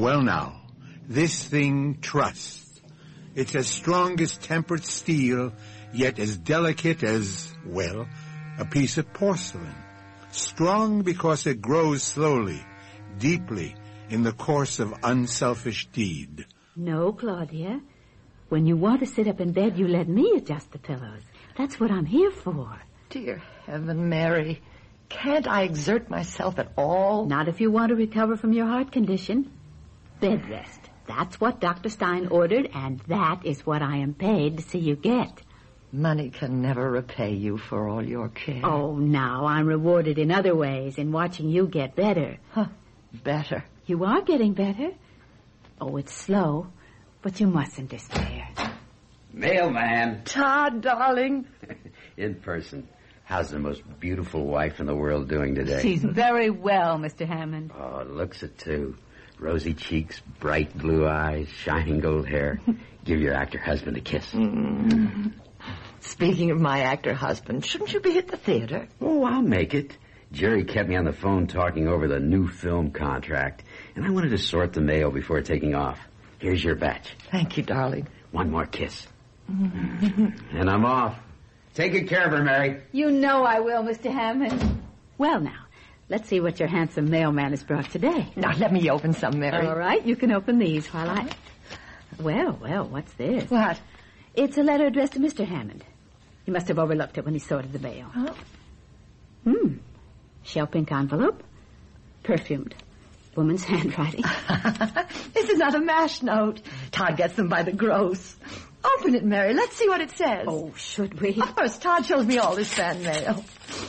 Well now, this thing trusts. It's as strong as tempered steel, yet as delicate as, well, a piece of porcelain. Strong because it grows slowly, deeply, in the course of unselfish deed. No, Claudia. When you want to sit up in bed, you let me adjust the pillows. That's what I'm here for. Dear heaven, Mary, can't I exert myself at all? Not if you want to recover from your heart condition. Bed rest. That's what Dr. Stein ordered, and that is what I am paid to see you get. Money can never repay you for all your care. Oh, now, I'm rewarded in other ways, in watching you get better. Huh, better? You are getting better. Oh, it's slow, but you mustn't despair. Mailman. Todd, darling. In person. How's the most beautiful wife in the world doing today? She's very well, Mr. Hammond. Oh, looks it, too. Rosy cheeks, bright blue eyes, shining gold hair. Give your actor husband a kiss. Mm. Speaking of my actor husband, shouldn't you be at the theater? Oh, I'll make it. Jerry kept me on the phone talking over the new film contract, and I wanted to sort the mail before taking off. Here's your batch. Thank you, darling. One more kiss. And I'm off. Take good care of her, Mary. You know I will, Mr. Hammond. Well, now, let's see what your handsome mailman has brought today. Now, let me open some, Mary. All right, you can open these while I... Well, what's this? What? It's a letter addressed to Mr. Hammond. He must have overlooked it when he sorted the mail. Oh. Shell pink envelope. Perfumed. Woman's handwriting. This is not a MASH note. Todd gets them by the gross. Open it, Mary. Let's see what it says. Oh, should we? Of course, Todd shows me all his fan mail.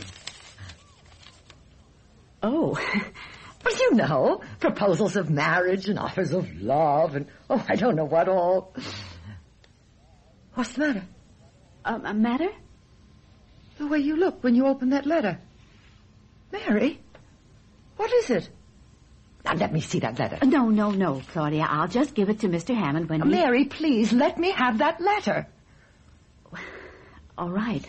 Oh. Well, you know, proposals of marriage and offers of love and, I don't know what all. What's the matter? A matter? The way you look when you open that letter. Mary, what is it? Now, let me see that letter. No, Claudia. I'll just give it to Mr. Hammond when Mary, please, let me have that letter. All right.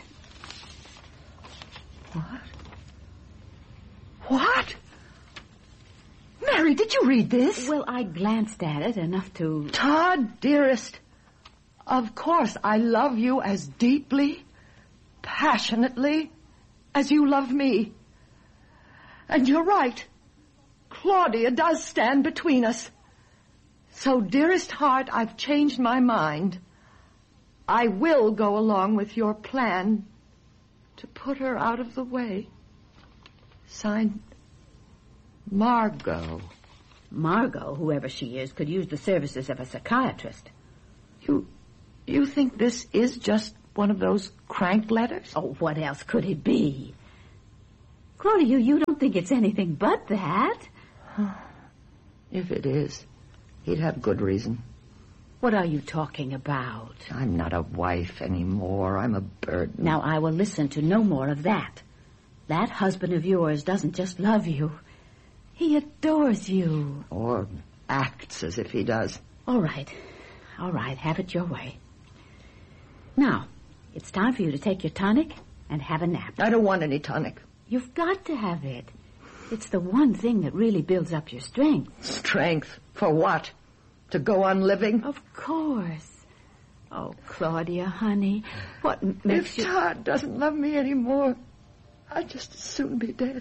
What? Mary, did you read this? Well, I glanced at it enough to... Todd, dearest, of course I love you as deeply, passionately, as you love me. And you're right. Claudia does stand between us. So, dearest heart, I've changed my mind. I will go along with your plan to put her out of the way. Signed, Margot. Margot, whoever she is, could use the services of a psychiatrist. You think this is just one of those crank letters? Oh, what else could it be? Claudia, you don't think it's anything but that? If it is, he'd have good reason. What are you talking about? I'm not a wife anymore. I'm a burden. Now, I will listen to no more of that. That husband of yours doesn't just love you. He adores you. Or acts as if he does. All right. Have it your way. Now, it's time for you to take your tonic and have a nap. I don't want any tonic. You've got to have it. It's the one thing that really builds up your strength. Strength? For what? To go on living? Of course. Oh, Claudia, honey, what makes you... If Todd doesn't love me anymore, I'd just as soon be dead.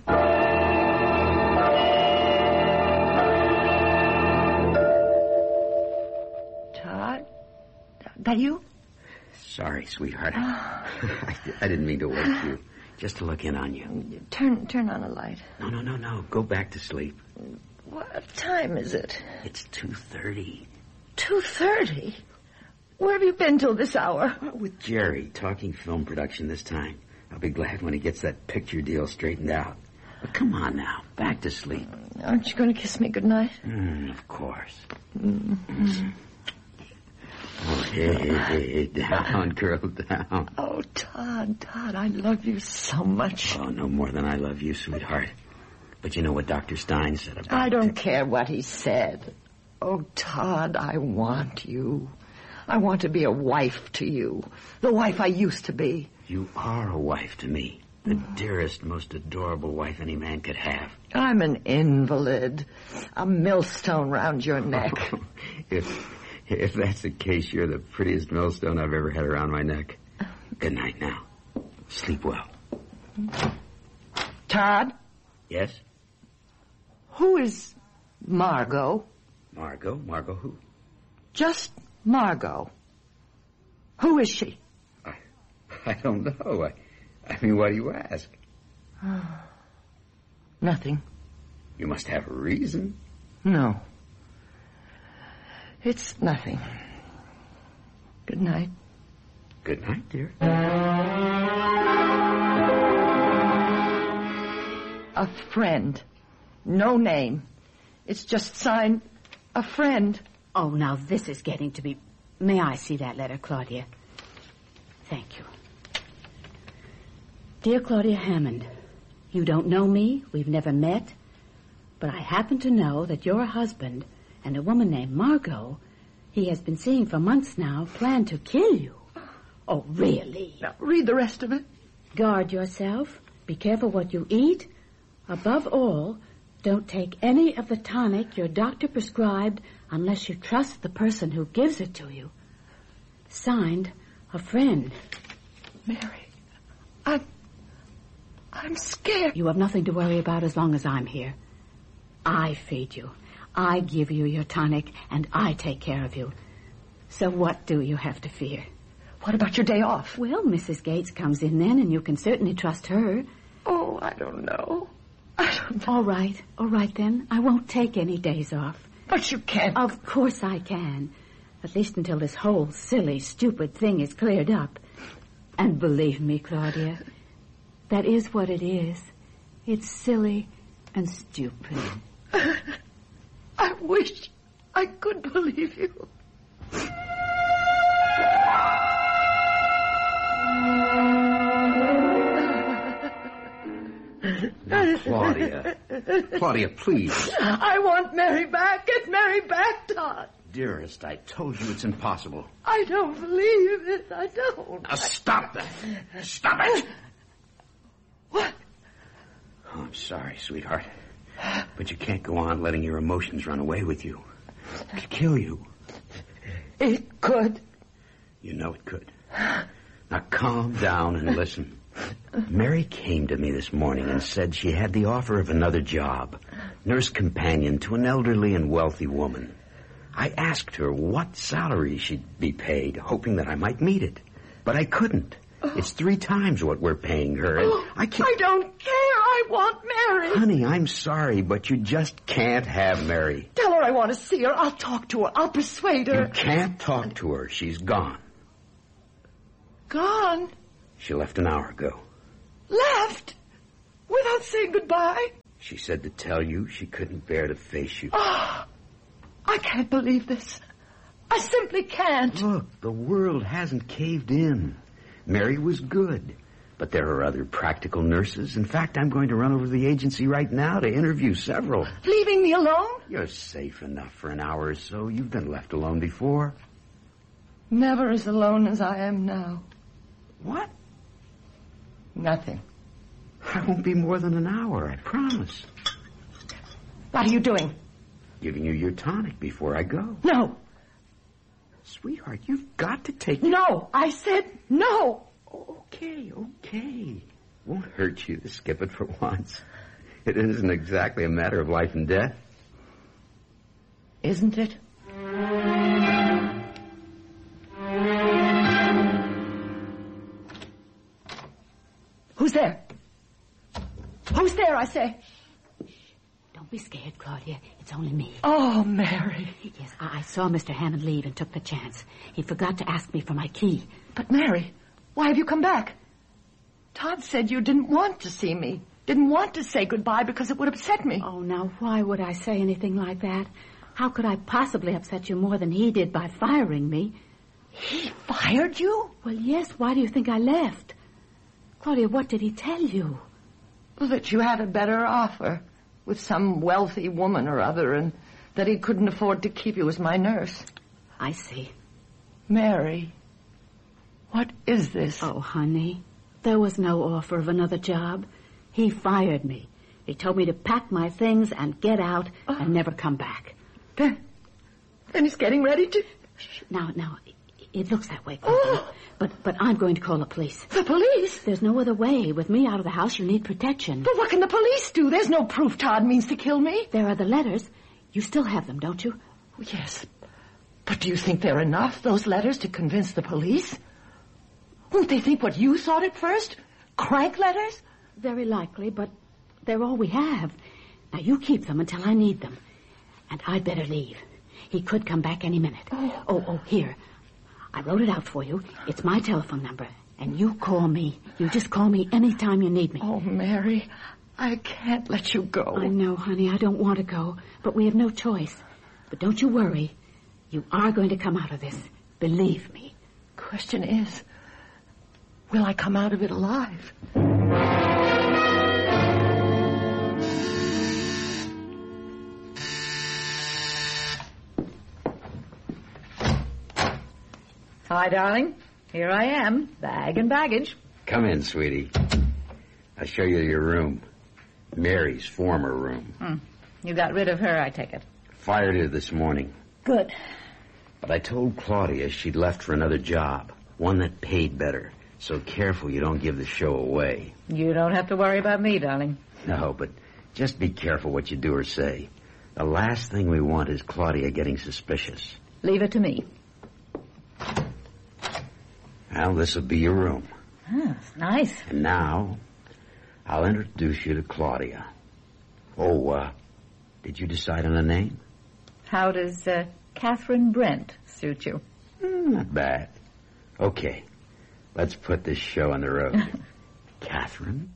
Todd? That you? Sorry, sweetheart. I didn't mean to wake you. Just to look in on you. Turn on a light. No. Go back to sleep. What time is it? It's 2:30. 2:30? Where have you been till this hour? With Jerry, talking film production this time. I'll be glad when he gets that picture deal straightened out. But come on now, back to sleep. Aren't you going to kiss me goodnight? Of course. Oh, hey, down, girl, down. Oh, Todd, I love you so much. Oh, no more than I love you, sweetheart. But you know what Dr. Stein said about I don't care what he said. Oh, Todd, I want you. I want to be a wife to you. The wife I used to be. You are a wife to me. The dearest, most adorable wife any man could have. I'm an invalid. A millstone round your neck. If that's the case, you're the prettiest millstone I've ever had around my neck. Good night now. Sleep well. Todd? Yes? Who is Margot? Margot? Margot who? Just Margot. Who is she? I don't know. I mean, why do you ask? Nothing. You must have a reason. No. It's nothing. Good night. Good night, dear. A friend. No name. It's just signed a friend. Oh, now this is getting to be... May I see that letter, Claudia? Thank you. Dear Claudia Hammond, you don't know me, we've never met, but I happen to know that your husband and a woman named Margot, he has been seeing for months now, plan to kill you. Oh, really? Now, read the rest of it. Guard yourself. Be careful what you eat. Above all, don't take any of the tonic your doctor prescribed unless you trust the person who gives it to you. Signed, a friend. Mary, I'm scared. You have nothing to worry about as long as I'm here. I feed you. I give you your tonic, and I take care of you. So what do you have to fear? What about your day off? Well, Mrs. Gates comes in then, and you can certainly trust her. Oh, I don't know. All right then. I won't take any days off. But you can't. Of course I can. At least until this whole silly, stupid thing is cleared up. And believe me, Claudia, that is what it is. It's silly and stupid. I wish I could believe you. Now, Claudia, please. I want Mary back. Get Mary back, Todd. Dearest, I told you it's impossible. I don't believe it. I don't. Now, stop that. Stop it. What? Oh, I'm sorry, sweetheart. But you can't go on letting your emotions run away with you. It could kill you. It could. You know it could. Now, calm down and listen. Mary came to me this morning and said she had the offer of another job, nurse companion to an elderly and wealthy woman. I asked her what salary she'd be paid, hoping that I might meet it. But I couldn't. It's 3 times what we're paying her, and I can't... I don't care. I want Mary. Honey, I'm sorry, but you just can't have Mary. Tell her I want to see her. I'll talk to her. I'll persuade her. You can't talk to her. She's gone. Gone? She left an hour ago. Left? Without saying goodbye? She said to tell you she couldn't bear to face you. Oh, I can't believe this. I simply can't. Look, the world hasn't caved in. Mary was good, but there are other practical nurses. In fact, I'm going to run over to the agency right now to interview several. Leaving me alone? You're safe enough for an hour or so. You've been left alone before. Never as alone as I am now. What? Nothing. I won't be more than an hour, I promise. What are you doing? Giving you your tonic before I go. No. Sweetheart, you've got to take... No, I said no. Okay. Won't hurt you to skip it for once. It isn't exactly a matter of life and death. Isn't it? Who's there? Who's there, I say? Don't be scared, Claudia. It's only me. Oh, Mary. Yes, I saw Mr. Hammond leave and took the chance. He forgot to ask me for my key. But, Mary, why have you come back? Todd said you didn't want to see me. Didn't want to say goodbye because it would upset me. Oh, now, why would I say anything like that? How could I possibly upset you more than he did by firing me? He fired you? Well, yes. Why do you think I left? Claudia, what did he tell you? Well, that you had a better offer with some wealthy woman or other and that he couldn't afford to keep you as my nurse. I see. Mary, what is this? Oh, honey, There was no offer of another job. He fired me. He told me to pack my things and get out and never come back. Then he's getting ready to... Now, it looks that way, Claudia. But I'm going to call the police. The police? There's no other way. With me out of the house, you need protection. But what can the police do? There's no proof Todd means to kill me. There are the letters. You still have them, don't you? Yes. But do you think they're enough, those letters, to convince the police? Won't they think what you thought at first? Crank letters? Very likely, but they're all we have. Now, you keep them until I need them. And I'd better leave. He could come back any minute. Oh, here. I wrote it out for you. It's my telephone number. And you call me. You just call me anytime you need me. Oh, Mary, I can't let you go. I know, honey. I don't want to go. But we have no choice. But don't you worry. You are going to come out of this. Believe me. Question is, will I come out of it alive? Hi, darling. Here I am, bag and baggage. Come in, sweetie. I'll show you your room. Mary's former room. You got rid of her, I take it. Fired her this morning. Good. But I told Claudia she'd left for another job, one that paid better. So careful you don't give the show away. You don't have to worry about me, darling. No, but just be careful what you do or say. The last thing we want is Claudia getting suspicious. Leave it to me. Well, this'll be your room. It's nice. And now, I'll introduce you to Claudia. Oh, did you decide on a name? How does Catherine Brent suit you? Not bad. Okay, let's put this show on the road. Catherine?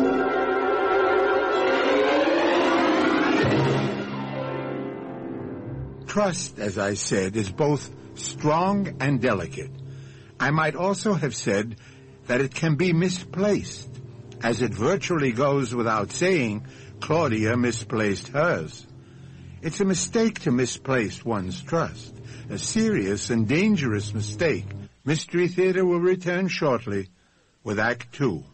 Trust, as I said, is both strong and delicate. I might also have said that it can be misplaced, as it virtually goes without saying Claudia misplaced hers. It's a mistake to misplace one's trust, a serious and dangerous mistake. Mystery Theater will return shortly with Act 2.